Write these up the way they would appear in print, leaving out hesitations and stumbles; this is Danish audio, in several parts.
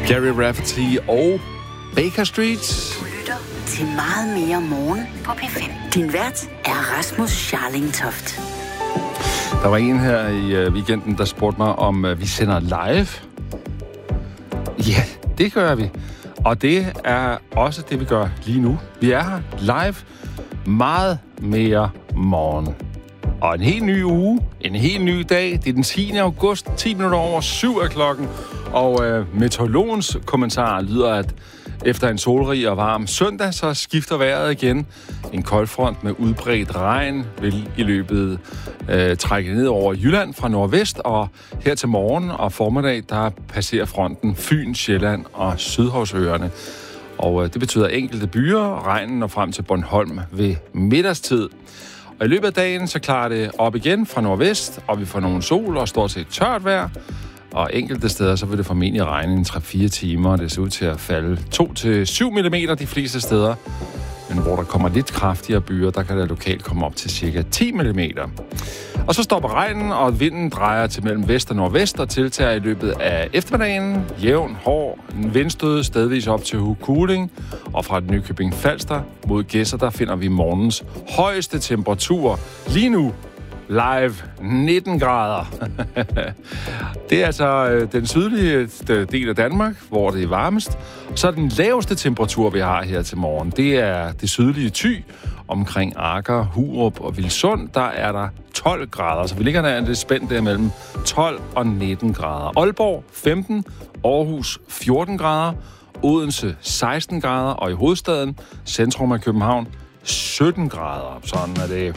Gary Rafferty og Baker Street. Du lytter til meget mere morgen på P5. Din vært er Rasmus Scharlingtoft. Der var en her i weekenden, der spurgte mig, om vi sender live. Ja, det gør vi. Og det er også det, vi gør lige nu. Vi er her live meget mere morgen. Og en helt ny uge, en helt ny dag. Det er den 10. august, 10 minutter over 7 af klokken. Og meteorologens kommentar lyder, at efter en solrig og varm søndag, så skifter vejret igen. En koldfront med udbredt regn vil i løbet trække ned over Jylland fra nordvest, og her til morgen og formiddag, der passerer fronten Fyn, Sjælland og Sydhavsøerne. Og det betyder enkelte byer, regnen når frem til Bornholm ved middagstid. Og i løbet af dagen, så klarer det op igen fra nordvest, og vi får nogle sol og stort set tørt vejr. Og enkelte steder, så vil det formentlig regne en 3-4 timer, og det ser ud til at falde 2-7 mm de fleste steder. Men hvor der kommer lidt kraftigere byer, der kan der lokalt komme op til cirka 10 mm. Og så stopper regnen, og vinden drejer til mellem vest og nordvest og tiltager i løbet af eftermiddagen. Jævn, hård, en vindstød stedvis op til Hukuling, og fra Nykøbing Falster mod Gedser, der finder vi morgens højeste temperatur lige nu. Live 19 grader. Det er altså den sydlige del af Danmark, hvor det er varmest. Så den laveste temperatur, vi har her til morgen, det er det sydlige Thy. Omkring Aker, Hurup og Vilsund, der er der 12 grader. Så vi ligger der lidt spændt der mellem 12 og 19 grader. Aalborg 15, Aarhus 14 grader, Odense 16 grader, og i hovedstaden, centrum af København, 17 grader. Sådan er det.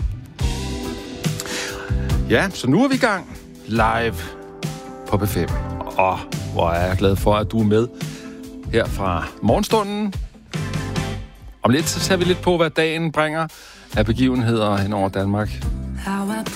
Ja, så nu er vi i gang live på P5. Og hvor er jeg glad for, at du er med her fra morgenstunden. Om lidt så ser vi lidt på, hvad dagen bringer af begivenheder hen over Danmark.